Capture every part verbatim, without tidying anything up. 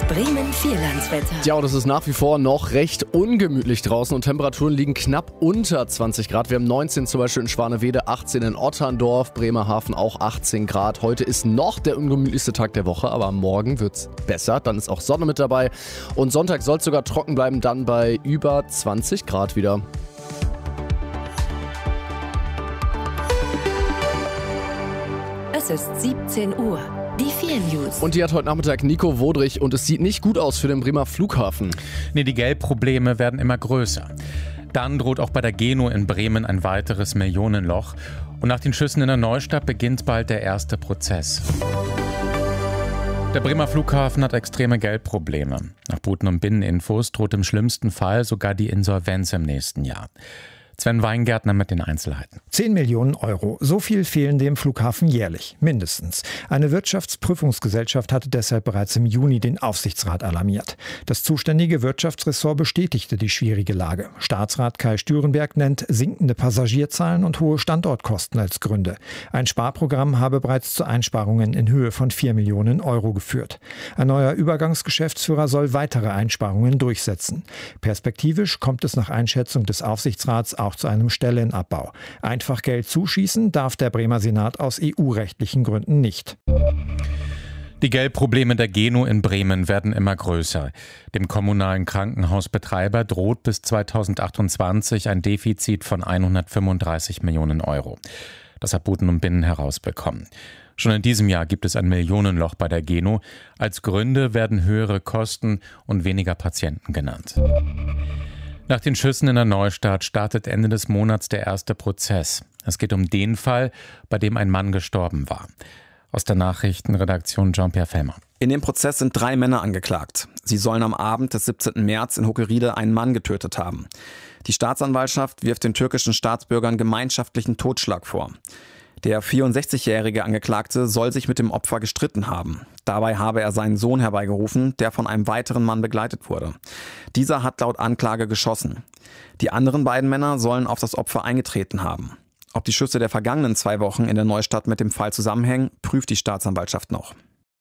Bremen Vierlandswetter. Ja, und es ist nach wie vor noch recht ungemütlich draußen und Temperaturen liegen knapp unter zwanzig Grad. Wir haben neunzehn zum Beispiel in Schwanewede, achtzehn in Otterndorf, Bremerhaven auch achtzehn Grad. Heute ist noch der ungemütlichste Tag der Woche, aber morgen wird's besser. Dann ist auch Sonne mit dabei und Sonntag soll es sogar trocken bleiben, dann bei über zwanzig Grad wieder. Es ist siebzehn Uhr. Die vier News. Und die hat heute Nachmittag Nico Wodrich und es sieht nicht gut aus für den Bremer Flughafen. Nee, die Geldprobleme werden immer größer. Dann droht auch bei der Geno in Bremen ein weiteres Millionenloch. Und nach den Schüssen in der Neustadt beginnt bald der erste Prozess. Der Bremer Flughafen hat extreme Geldprobleme. Nach Buten- und Binneninfos droht im schlimmsten Fall sogar die Insolvenz im nächsten Jahr. Sven Weingärtner mit den Einzelheiten. zehn Millionen Euro. So viel fehlen dem Flughafen jährlich, mindestens. Eine Wirtschaftsprüfungsgesellschaft hatte deshalb bereits im Juni den Aufsichtsrat alarmiert. Das zuständige Wirtschaftsressort bestätigte die schwierige Lage. Staatsrat Kai Stürenberg nennt sinkende Passagierzahlen und hohe Standortkosten als Gründe. Ein Sparprogramm habe bereits zu Einsparungen in Höhe von vier Millionen Euro geführt. Ein neuer Übergangsgeschäftsführer soll weitere Einsparungen durchsetzen. Perspektivisch kommt es nach Einschätzung des Aufsichtsrats auch zu einem Stellenabbau. Einfach Geld zuschießen darf der Bremer Senat aus E U-rechtlichen Gründen nicht. Die Geldprobleme der Geno in Bremen werden immer größer. Dem kommunalen Krankenhausbetreiber droht bis zweitausendachtundzwanzig ein Defizit von hundertfünfunddreißig Millionen Euro. Das hat Buten und Binnen herausbekommen. Schon in diesem Jahr gibt es ein Millionenloch bei der Geno. Als Gründe werden höhere Kosten und weniger Patienten genannt. Nach den Schüssen in der Neustadt startet Ende des Monats der erste Prozess. Es geht um den Fall, bei dem ein Mann gestorben war. Aus der Nachrichtenredaktion Jean-Pierre Fellmer. In dem Prozess sind drei Männer angeklagt. Sie sollen am Abend des siebzehnten März in Hockeriede einen Mann getötet haben. Die Staatsanwaltschaft wirft den türkischen Staatsbürgern gemeinschaftlichen Totschlag vor. Der vierundsechzigjährige Angeklagte soll sich mit dem Opfer gestritten haben. Dabei habe er seinen Sohn herbeigerufen, der von einem weiteren Mann begleitet wurde. Dieser hat laut Anklage geschossen. Die anderen beiden Männer sollen auf das Opfer eingetreten haben. Ob die Schüsse der vergangenen zwei Wochen in der Neustadt mit dem Fall zusammenhängen, prüft die Staatsanwaltschaft noch.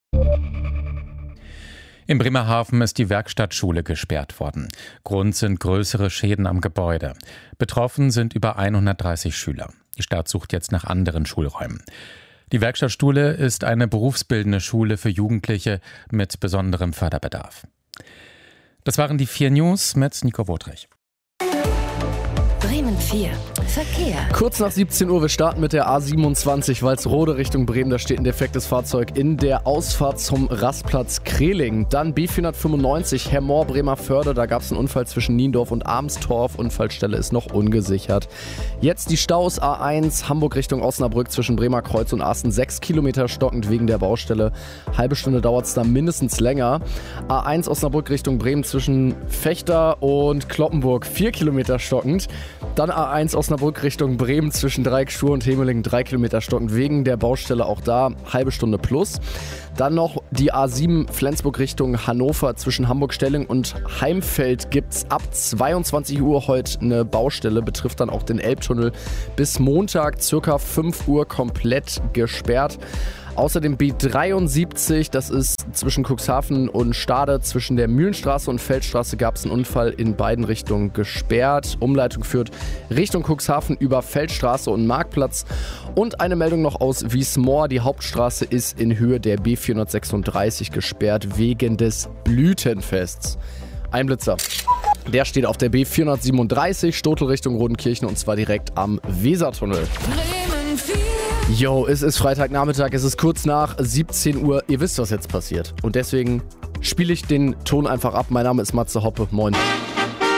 In Bremerhaven ist die Werkstattschule gesperrt worden. Grund sind größere Schäden am Gebäude. Betroffen sind über hundertdreißig Schüler. Die Stadt sucht jetzt nach anderen Schulräumen. Die Werkstattschule ist eine berufsbildende Schule für Jugendliche mit besonderem Förderbedarf. Das waren die vier News mit Nico Wodrich. Bremen vier. Verkehr. Kurz nach siebzehn Uhr, wir starten mit der A siebenundzwanzig, Walsrode Richtung Bremen. Da steht ein defektes Fahrzeug in der Ausfahrt zum Rastplatz Kreling. Dann B vierhundertfünfundneunzig, Hermoor Bremerförde. Da gab es einen Unfall zwischen Niendorf und Amstorf. Unfallstelle ist noch ungesichert. Jetzt die Staus A eins, Hamburg Richtung Osnabrück zwischen Bremerkreuz und Asten. Sechs Kilometer stockend wegen der Baustelle. Halbe Stunde dauert es da mindestens länger. A eins Osnabrück Richtung Bremen zwischen Fechter und Kloppenburg. Vier Kilometer stockend. Dann A eins Osnabrück Richtung Bremen zwischen Dreieckstuhl und Hemelingen, drei Kilometer stockend wegen der Baustelle, auch da halbe Stunde plus. Dann noch die A sieben Flensburg Richtung Hannover zwischen Hamburg-Stelling und Heimfeld gibt es ab zweiundzwanzig Uhr heute eine Baustelle, betrifft dann auch den Elbtunnel. Bis Montag circa fünf Uhr komplett gesperrt. Außerdem B dreiundsiebzig, das ist zwischen Cuxhaven und Stade, zwischen der Mühlenstraße und Feldstraße gab es einen Unfall in beiden Richtungen gesperrt. Umleitung führt Richtung Cuxhaven über Feldstraße und Marktplatz. Und eine Meldung noch aus Wiesmoor, die Hauptstraße ist in Höhe der B vierhundertsechsunddreißig gesperrt wegen des Blütenfests. Ein Blitzer. Der steht auf der B vierhundertsiebenunddreißig, Stotel Richtung Rodenkirchen und zwar direkt am Wesertunnel. Jo, es ist Freitagnachmittag, es ist kurz nach siebzehn Uhr. Ihr wisst, was jetzt passiert. Und deswegen spiele ich den Ton einfach ab. Mein Name ist Matze Hoppe. Moin.